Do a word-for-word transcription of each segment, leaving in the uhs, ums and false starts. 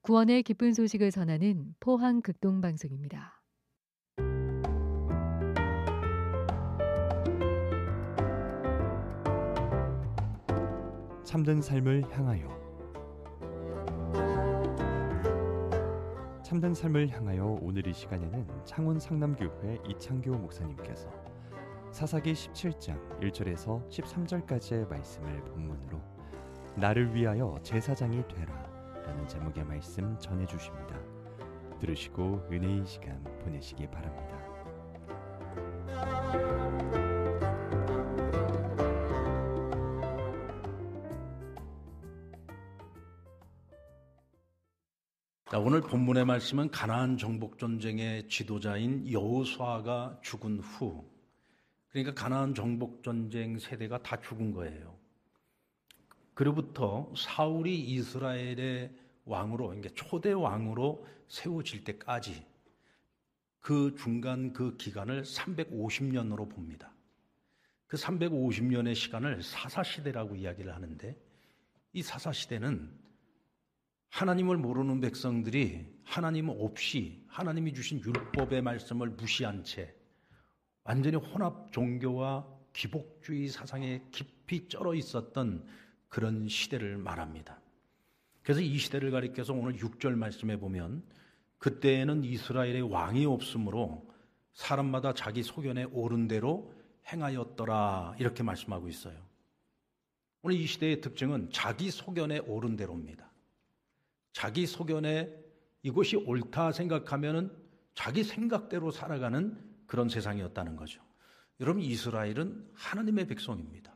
구원의 기쁜 소식을 전하는 포항 극동방송입니다. 참된 삶을 향하여 참된 삶을 향하여 오늘 이 시간에는 창원 상남교회 이창교 목사님께서 사사기 십칠 장 일 절에서 십삼 절까지의 말씀을 본문으로 나를 위하여 제사장이 되라 라는 제목의 말씀 전해주십니다. 들으시고 은혜의 시간 보내시기 바랍니다. 자, 오늘 본문의 말씀은 가나안 정복 전쟁의 지도자인 여호수아가 죽은 후, 그러니까 가나안 정복 전쟁 세대가 다 죽은 거예요. 그로부터 사울이 이스라엘의 왕으로, 그러니까 초대 왕으로 세워질 때까지 그 중간 그 기간을 삼백오십 년으로 봅니다. 그 삼백오십 년의 시간을 사사시대라고 이야기를 하는데, 이 사사시대는 하나님을 모르는 백성들이 하나님 없이 하나님이 주신 율법의 말씀을 무시한 채 완전히 혼합 종교와 귀복주의 사상에 깊이 쩔어 있었던 그런 시대를 말합니다. 그래서 이 시대를 가리켜서 오늘 육 절 말씀에 보면 그때에는 이스라엘의 왕이 없으므로 사람마다 자기 소견에 옳은 대로 행하였더라 이렇게 말씀하고 있어요. 오늘 이 시대의 특징은 자기 소견에 옳은 대로입니다. 자기 소견에 이것이 옳다 생각하면은 자기 생각대로 살아가는 그런 세상이었다는 거죠. 여러분, 이스라엘은 하나님의 백성입니다.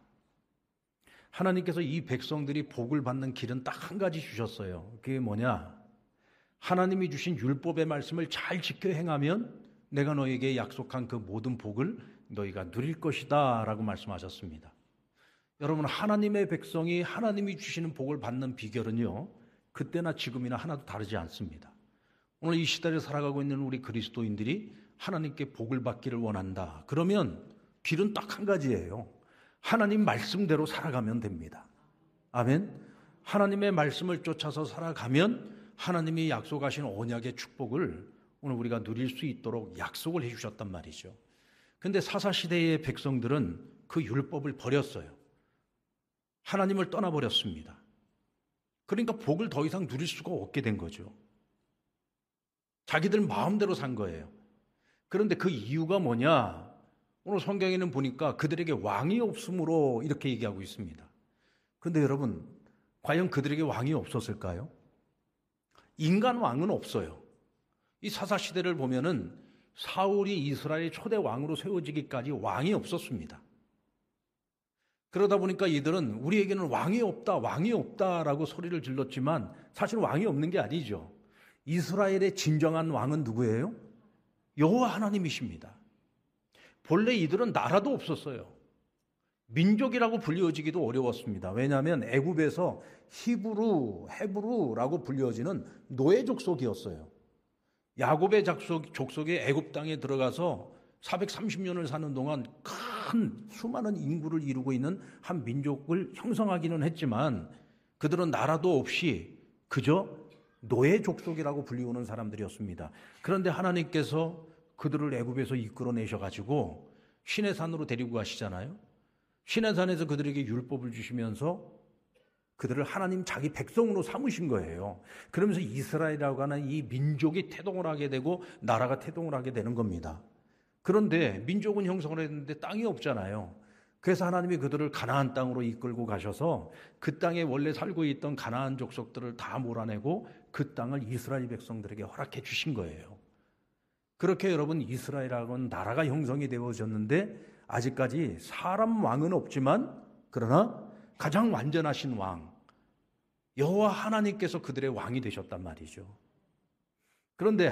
하나님께서 이 백성들이 복을 받는 길은 딱 한 가지 주셨어요. 그게 뭐냐? 하나님이 주신 율법의 말씀을 잘 지켜 행하면 내가 너에게 약속한 그 모든 복을 너희가 누릴 것이다 라고 말씀하셨습니다. 여러분, 하나님의 백성이 하나님이 주시는 복을 받는 비결은요, 그때나 지금이나 하나도 다르지 않습니다. 오늘 이 시대를 살아가고 있는 우리 그리스도인들이 하나님께 복을 받기를 원한다. 그러면 길은 딱 한 가지예요. 하나님 말씀대로 살아가면 됩니다. 아멘. 하나님의 말씀을 쫓아서 살아가면 하나님이 약속하신 언약의 축복을 오늘 우리가 누릴 수 있도록 약속을 해주셨단 말이죠. 그런데 사사시대의 백성들은 그 율법을 버렸어요. 하나님을 떠나버렸습니다. 그러니까 복을 더 이상 누릴 수가 없게 된 거죠. 자기들 마음대로 산 거예요. 그런데 그 이유가 뭐냐? 오늘 성경에는 보니까 그들에게 왕이 없으므로 이렇게 얘기하고 있습니다. 그런데 여러분, 과연 그들에게 왕이 없었을까요? 인간 왕은 없어요. 이 사사시대를 보면은 사울이 이스라엘 초대 왕으로 세워지기까지 왕이 없었습니다. 그러다 보니까 이들은 우리에게는 왕이 없다, 왕이 없다라고 소리를 질렀지만 사실 왕이 없는 게 아니죠. 이스라엘의 진정한 왕은 누구예요? 여호와 하나님이십니다. 본래 이들은 나라도 없었어요. 민족이라고 불리워지기도 어려웠습니다. 왜냐하면 애굽에서 히브루, 헤브루라고 불리워지는 노예 족속이었어요. 야곱의 족속이 애굽 땅에 들어가서 사백삼십 년을 사는 동안 큰 수많은 인구를 이루고 있는 한 민족을 형성하기는 했지만 그들은 나라도 없이 그저 노예 족속이라고 불리우는 사람들이었습니다. 그런데 하나님께서 그들을 애굽에서 이끌어내셔가지고 시내산으로 데리고 가시잖아요. 시내산에서 그들에게 율법을 주시면서 그들을 하나님 자기 백성으로 삼으신 거예요. 그러면서 이스라엘이라고 하는 이 민족이 태동을 하게 되고 나라가 태동을 하게 되는 겁니다. 그런데 민족은 형성을 했는데 땅이 없잖아요. 그래서 하나님이 그들을 가나안 땅으로 이끌고 가셔서 그 땅에 원래 살고 있던 가나안 족속들을 다 몰아내고 그 땅을 이스라엘 백성들에게 허락해 주신 거예요. 그렇게 여러분, 이스라엘하고는 나라가 형성이 되어졌는데 아직까지 사람 왕은 없지만 그러나 가장 완전하신 왕 여호와 하나님께서 그들의 왕이 되셨단 말이죠. 그런데